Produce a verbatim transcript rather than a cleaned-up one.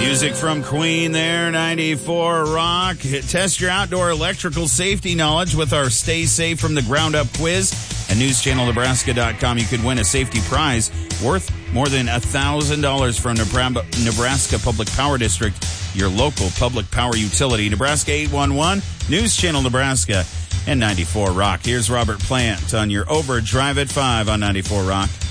Music from Queen there, ninety-four Rock. Test your outdoor electrical safety knowledge with our Stay Safe from the Ground Up quiz at news channel nebraska dot com. You could win a safety prize worth more than one thousand dollars from Nebraska Public Power District, your local public power utility. Nebraska eight one one, News Channel Nebraska, and ninety-four Rock. Here's Robert Plant on your Overdrive at five on ninety-four Rock.